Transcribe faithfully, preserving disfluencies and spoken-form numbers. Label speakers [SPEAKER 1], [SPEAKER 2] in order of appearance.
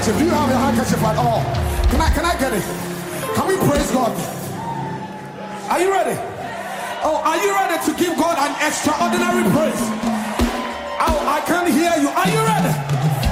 [SPEAKER 1] handkerchief? Do you have your handkerchief at all? Can I, can I get it? Can we praise God? Are you ready? Oh, are you ready to give God an extraordinary praise?